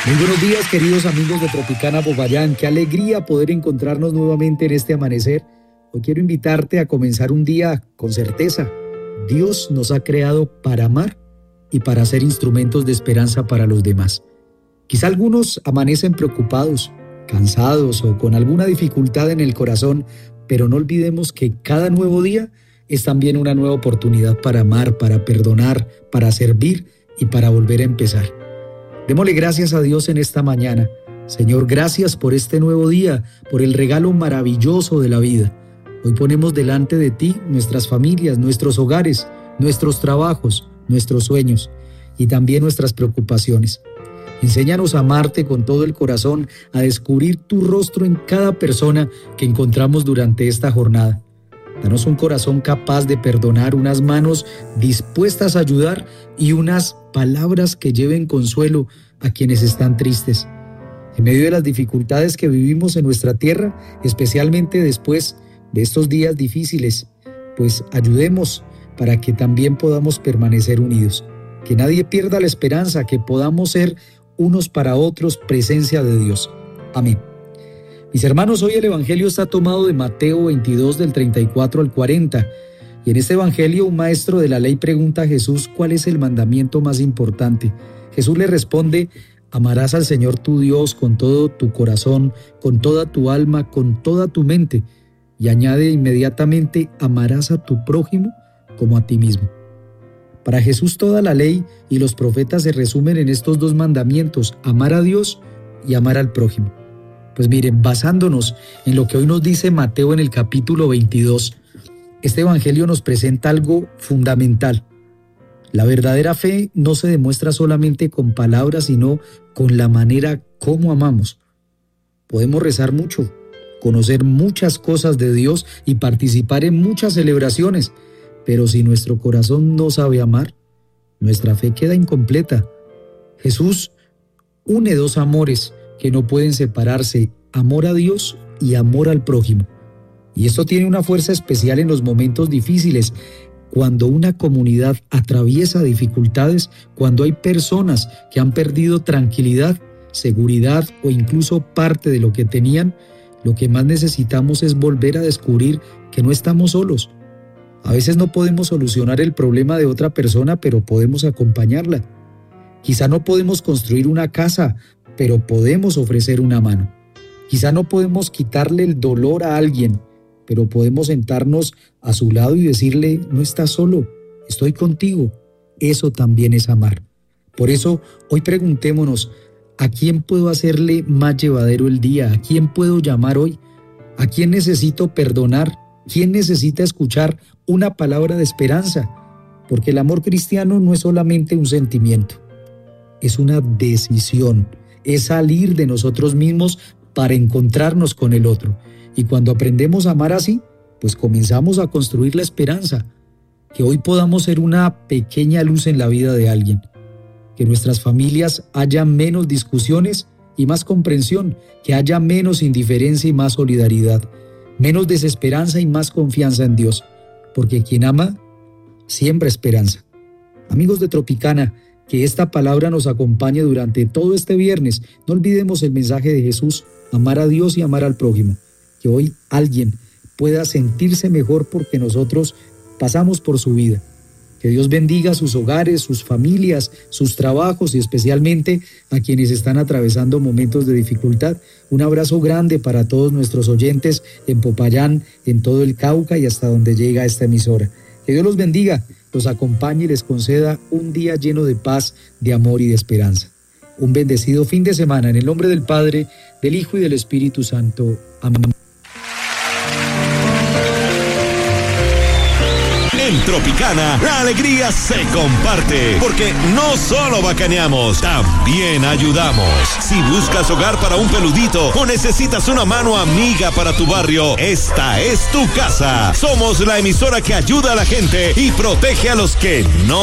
Muy buenos días, queridos amigos de Tropicana Popayán. Qué alegría poder encontrarnos nuevamente en este amanecer. Hoy quiero invitarte a comenzar un día con certeza. Dios nos ha creado para amar y para ser instrumentos de esperanza para los demás. Quizá algunos amanecen preocupados, cansados o con alguna dificultad en el corazón, pero no olvidemos que cada nuevo día es también una nueva oportunidad para amar, para perdonar, para servir y para volver a empezar. Démosle gracias a Dios en esta mañana. Señor, gracias por este nuevo día, por el regalo maravilloso de la vida. Hoy ponemos delante de ti nuestras familias, nuestros hogares, nuestros trabajos, nuestros sueños y también nuestras preocupaciones. Enséñanos a amarte con todo el corazón, a descubrir tu rostro en cada persona que encontramos durante esta jornada. Danos un corazón capaz de perdonar, unas manos dispuestas a ayudar y unas palabras que lleven consuelo a quienes están tristes. En medio de las dificultades que vivimos en nuestra tierra, especialmente después de estos días difíciles, pues ayudemos para que también podamos permanecer unidos. Que nadie pierda la esperanza, que podamos ser unos para otros presencia de Dios. Amén. Mis hermanos, hoy el Evangelio está tomado de Mateo 22 del 34 al 40. Y en este Evangelio un maestro de la ley pregunta a Jesús cuál es el mandamiento más importante. Jesús le responde: amarás al Señor tu Dios con todo tu corazón, con toda tu alma, con toda tu mente. Y añade inmediatamente: amarás a tu prójimo como a ti mismo. Para Jesús toda la ley y los profetas se resumen en estos dos mandamientos: amar a Dios y amar al prójimo. Pues miren, basándonos en lo que hoy nos dice Mateo en el capítulo 22, este evangelio nos presenta algo fundamental. La verdadera fe no se demuestra solamente con palabras, sino con la manera como amamos. Podemos rezar mucho, conocer muchas cosas de Dios y participar en muchas celebraciones, pero si nuestro corazón no sabe amar, nuestra fe queda incompleta. Jesús une dos amores que no pueden separarse: amor a Dios y amor al prójimo. Y esto tiene una fuerza especial en los momentos difíciles, cuando una comunidad atraviesa dificultades, cuando hay personas que han perdido tranquilidad, seguridad o incluso parte de lo que tenían. Lo que más necesitamos es volver a descubrir que no estamos solos. A veces no podemos solucionar el problema de otra persona, pero podemos acompañarla. Quizá no podemos construir una casa, pero podemos ofrecer una mano. Quizá no podemos quitarle el dolor a alguien, pero podemos sentarnos a su lado y decirle: no estás solo, estoy contigo. Eso también es amar. Por eso, hoy preguntémonos: ¿a quién puedo hacerle más llevadero el día? ¿A quién puedo llamar hoy? ¿A quién necesito perdonar? ¿Quién necesita escuchar una palabra de esperanza? Porque el amor cristiano no es solamente un sentimiento, es una decisión. Es salir de nosotros mismos para encontrarnos con el otro. Y cuando aprendemos a amar así, pues comenzamos a construir la esperanza. Que hoy podamos ser una pequeña luz en la vida de alguien. Que nuestras familias haya menos discusiones y más comprensión. Que haya menos indiferencia y más solidaridad. Menos desesperanza y más confianza en Dios. Porque quien ama, siembra esperanza. Amigos de Tropicana, que esta palabra nos acompañe durante todo este viernes. No olvidemos el mensaje de Jesús: amar a Dios y amar al prójimo. Que hoy alguien pueda sentirse mejor porque nosotros pasamos por su vida. Que Dios bendiga sus hogares, sus familias, sus trabajos y especialmente a quienes están atravesando momentos de dificultad. Un abrazo grande para todos nuestros oyentes en Popayán, en todo el Cauca y hasta donde llega esta emisora. Que Dios los bendiga, los acompañe y les conceda un día lleno de paz, de amor y de esperanza. Un bendecido fin de semana en el nombre del Padre, del Hijo y del Espíritu Santo. Amén. En Tropicana, la alegría se comparte, porque no solo bacaneamos, también ayudamos. Si buscas hogar para un peludito o necesitas una mano amiga para tu barrio, esta es tu casa. Somos la emisora que ayuda a la gente y protege a los que no